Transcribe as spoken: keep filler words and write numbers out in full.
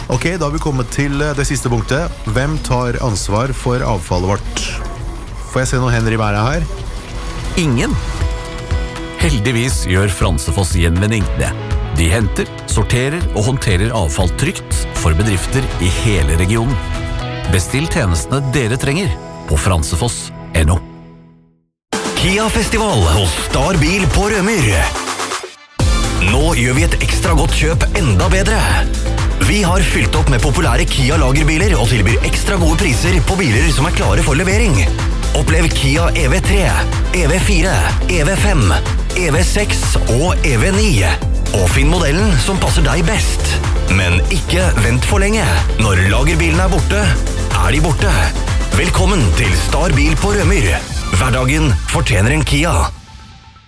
Ok, da har vi kommet til det siste punktet. Hvem tar ansvar for avfallet vårt? Får jeg se noen hender i været her? Ingen. Heldigvis gjør Fransefoss Gjenvinning det. De henter, sorterer og håndterer avfall trygt for bedrifter i hele regionen. Bestill tjenestene dere trenger på fransefoss punktum no. Kia-festival hos Star Bil på Rømyr. Nå gjør vi et ekstra godt kjøp enda bedre. Vi har fylt opp med populære Kia-lagerbiler og tilbyr ekstra gode priser på biler som er klare for levering. Opplev Kia E V tre, E V fire, E V fem, E V seks og E V ni. Og finn modellen som passer deg best. Men ikke vent for lenge. Når lagerbilen er borte, er de borte. Velkommen til Star Bil på Rømyr. Hverdagen fortjener en Kia.